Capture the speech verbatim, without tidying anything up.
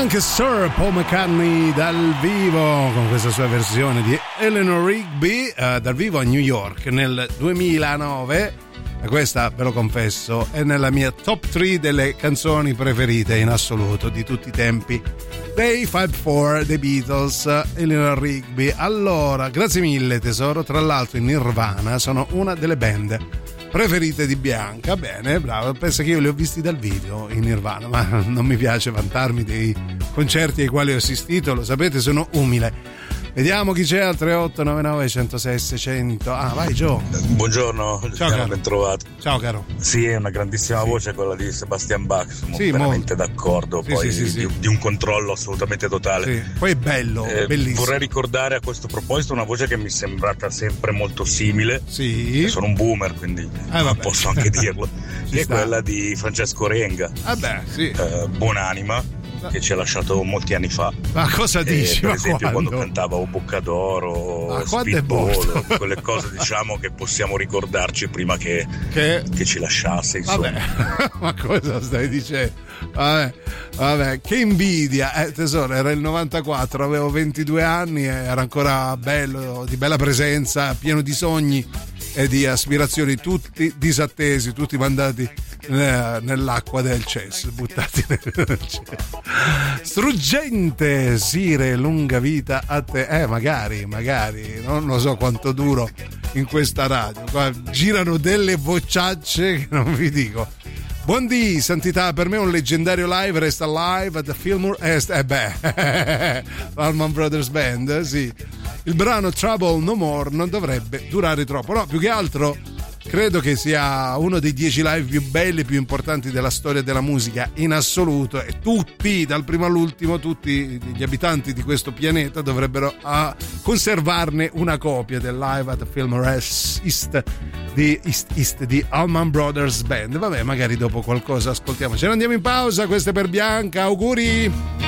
Anche Sir Paul McCartney dal vivo con questa sua versione di Eleanor Rigby uh, dal vivo a New York nel duemilanove. E questa, ve lo confesso, è nella mia top tre delle canzoni preferite in assoluto di tutti i tempi. Day cinquantaquattro dei Beatles, Eleanor Rigby. Allora, grazie mille tesoro. Tra l'altro, i Nirvana sono una delle band preferite di Bianca. Bene, bravo. Pensa che io li ho visti dal video in Nirvana, ma non mi piace vantarmi dei concerti ai quali ho assistito, lo sapete, sono umile. Vediamo chi c'è al tre otto nove nove uno zero sei sei zero zero. Ah, vai Gio. Buongiorno, ciao caro. Ben trovato. Ciao caro. Sì, è una grandissima sì. voce quella di Sebastian Bach, sono sì, veramente mo... d'accordo, sì, poi sì, sì, di, sì. di un controllo assolutamente totale. Sì. Poi è bello, eh, bellissimo. Vorrei ricordare a questo proposito una voce che mi è sembrata sempre molto simile. Sì. Sono un boomer, quindi eh, posso anche dirlo. che sta. È quella di Francesco Renga. Vabbè, sì. Eh, buonanima. Che ci ha lasciato molti anni fa. Ma cosa dici? Eh, per ma esempio quando? quando cantava O Boccadoro, Speedball, quelle cose diciamo che possiamo ricordarci prima che, che... che ci lasciasse, insomma. Vabbè. Ma cosa stai dicendo? Vabbè, vabbè, che invidia, eh, tesoro, era il novantaquattro, avevo ventidue anni, era ancora bello, di bella presenza, pieno di sogni e di aspirazioni, tutti disattesi, tutti mandati nell'acqua del cesso, buttati nel cesso. Struggente, Sire, lunga vita a te. Eh, magari, magari, non lo so quanto duro in questa radio. Qua girano delle vociacce che non vi dico. Buondì, santità, per me un leggendario live resta live at the Fillmore Est. Eh beh, Allman Brothers Band, sì. Il brano Trouble No More non dovrebbe durare troppo, no, più che altro credo che sia uno dei dieci live più belli e più importanti della storia della musica in assoluto, e tutti, dal primo all'ultimo, tutti gli abitanti di questo pianeta dovrebbero uh, conservarne una copia del live at the Fillmore East di, East, East di Allman Brothers Band. Vabbè, magari dopo qualcosa ascoltiamo. Ce ne andiamo in pausa, questo è per Bianca, auguri!